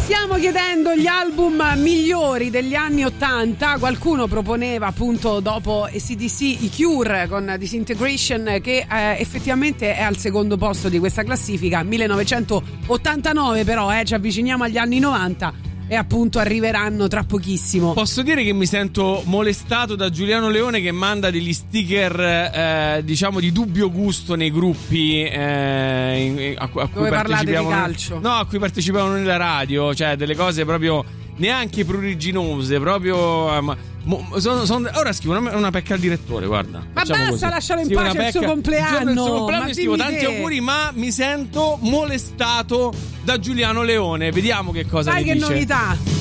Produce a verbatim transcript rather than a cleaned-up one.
stiamo chiedendo gli album migliori degli anni ottanta. Qualcuno proponeva appunto dopo A C D C i Cure con Disintegration, che eh, effettivamente è al secondo posto di questa classifica. Millenovecentottantanove però, eh, ci avviciniamo agli anni novanta e appunto arriveranno tra pochissimo. Posso dire che mi sento molestato da Giuliano Leone, che manda degli sticker eh, diciamo di dubbio gusto nei gruppi eh, a, a cui dove parlate di partecipavano, calcio. no, a cui partecipavano nella radio, cioè delle cose proprio neanche pruriginose, proprio eh, ma, mo, sono, sono, ora scrivo una, una pecca al direttore, guarda. Ma Facciamo basta, così. lascialo in Scrivo pace, una è il suo pecca- compleanno. Il suo compleanno, Ma io scrivo dimmi tanti te. auguri, ma mi sento molestato da Giuliano Leone. Vediamo che cosa Sai ne che dice. novità.